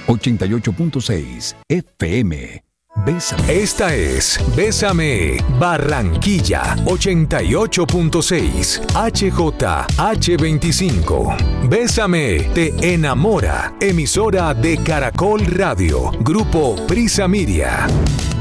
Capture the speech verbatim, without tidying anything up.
ochenta y ocho punto seis F M. Bésame. Esta es Bésame Barranquilla ochenta y ocho punto seis H J H veinticinco. Bésame te enamora. Emisora de Caracol Radio. Grupo Prisa Media.